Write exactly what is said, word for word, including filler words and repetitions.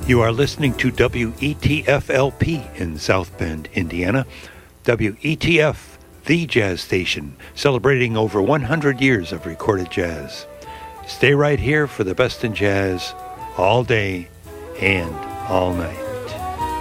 You are listening to W E T F L P in South Bend, Indiana. W E T F, the jazz station, celebrating over one hundred years of recorded jazz. Stay right here for the best in jazz all day and all night.